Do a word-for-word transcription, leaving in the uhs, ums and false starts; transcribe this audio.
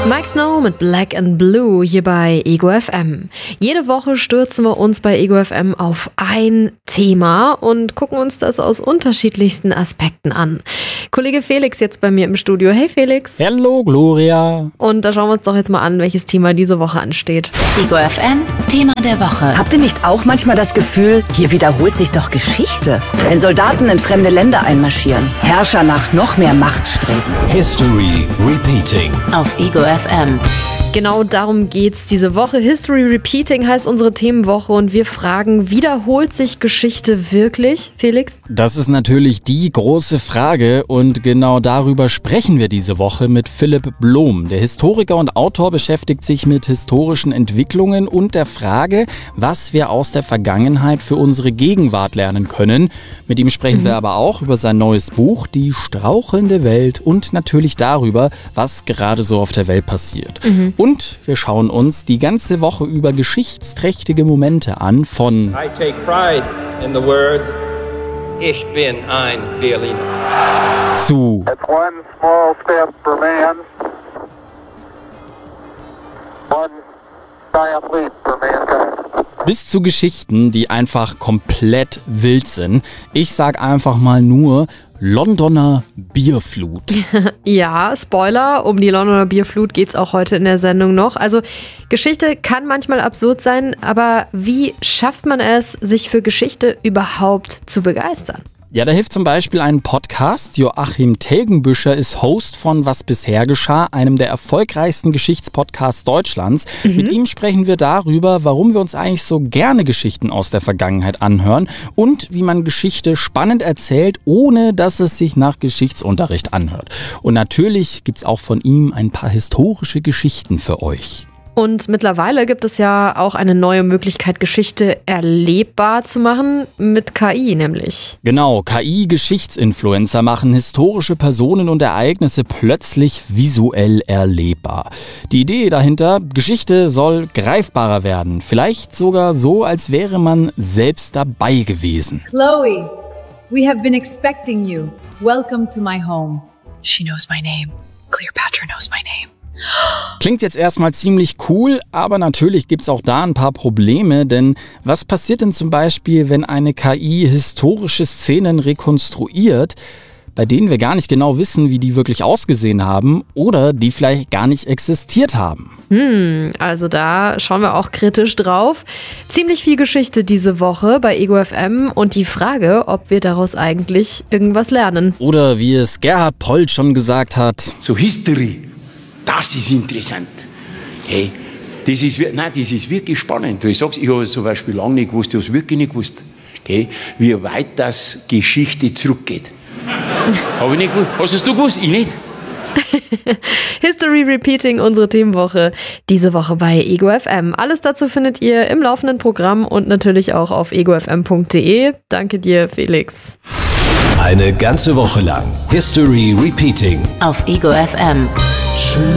Mike Snow mit Black and Blue hier bei Ego F M. Jede Woche stürzen wir uns bei Ego F M auf ein Thema und gucken uns das aus unterschiedlichsten Aspekten an. Kollege Felix jetzt bei mir im Studio. Hey Felix. Hallo Gloria. Und da schauen wir uns doch jetzt mal an, welches Thema diese Woche ansteht. Ego F M, Thema der Woche. Habt ihr nicht auch manchmal das Gefühl, hier wiederholt sich doch Geschichte? Wenn Soldaten in fremde Länder einmarschieren, Herrscher nach noch mehr Macht streben. History Repeating. Auf Ego F M. Genau darum geht's diese Woche. History Repeating heißt unsere Themenwoche und wir fragen, wiederholt sich Geschichte wirklich, Felix? Das ist natürlich die große Frage und genau darüber sprechen wir diese Woche mit Philipp Blom. Der Historiker und Autor beschäftigt sich mit historischen Entwicklungen und der Frage, was wir aus der Vergangenheit für unsere Gegenwart lernen können. Mit ihm sprechen mhm. wir aber auch über sein neues Buch, Die strauchelnde Welt, und natürlich darüber, was gerade so auf der Welt passiert. Mhm. Und wir schauen uns die ganze Woche über geschichtsträchtige Momente an von I take pride in the words, ich bin ein Berliner. zu It's one small step for man, one giant leap for mankind. bis zu Geschichten, die einfach komplett wild sind. Ich sag einfach mal nur Londoner Bierflut. Ja, Spoiler, um die Londoner Bierflut geht's auch heute in der Sendung noch. Also Geschichte kann manchmal absurd sein, aber wie schafft man es, sich für Geschichte überhaupt zu begeistern? Ja, da hilft zum Beispiel ein Podcast. Joachim Telgenbüscher ist Host von Was bisher geschah, einem der erfolgreichsten Geschichtspodcasts Deutschlands. Mhm. Mit ihm sprechen wir darüber, warum wir uns eigentlich so gerne Geschichten aus der Vergangenheit anhören und wie man Geschichte spannend erzählt, ohne dass es sich nach Geschichtsunterricht anhört. Und natürlich gibt's auch von ihm ein paar historische Geschichten für euch. Und mittlerweile gibt es ja auch eine neue Möglichkeit, Geschichte erlebbar zu machen, mit K I nämlich. Genau, K I-Geschichtsinfluencer machen historische Personen und Ereignisse plötzlich visuell erlebbar. Die Idee dahinter, Geschichte soll greifbarer werden. Vielleicht sogar so, als wäre man selbst dabei gewesen. Chloe, we have been expecting you. Welcome to my home. She knows my name. Cleopatra knows my name. Klingt jetzt erstmal ziemlich cool, aber natürlich gibt's auch da ein paar Probleme, denn was passiert denn zum Beispiel, wenn eine K I historische Szenen rekonstruiert, bei denen wir gar nicht genau wissen, wie die wirklich ausgesehen haben oder die vielleicht gar nicht existiert haben? Hm, also da schauen wir auch kritisch drauf. Ziemlich viel Geschichte diese Woche bei Ego F M und die Frage, ob wir daraus eigentlich irgendwas lernen. Oder wie es Gerhard Polt schon gesagt hat: So History, das ist interessant. Hey, das ist, nein, das ist wirklich spannend. Ich sag's, ich habe zum Beispiel lange nicht gewusst, ich habe es wirklich nicht gewusst, okay, wie weit das Geschichte zurückgeht. Habe ich nicht gewusst. Hast du es gewusst? Ich nicht. History Repeating, unsere Themenwoche, diese Woche bei Ego F M. Alles dazu findet ihr im laufenden Programm und natürlich auch auf ego f m punkt d e. Danke dir, Felix. Eine ganze Woche lang History Repeating. Auf Ego F M. Schön.